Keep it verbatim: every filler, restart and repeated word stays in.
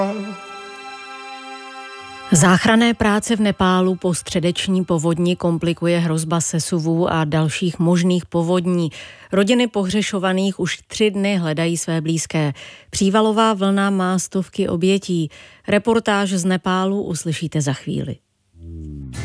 Záchranné práce v Nepálu po středeční povodni komplikuje hrozba sesuvů a dalších možných povodní. Rodiny pohřešovaných už tři dny hledají své blízké. Přívalová vlna má stovky obětí. Reportáž z Nepálu uslyšíte za chvíli.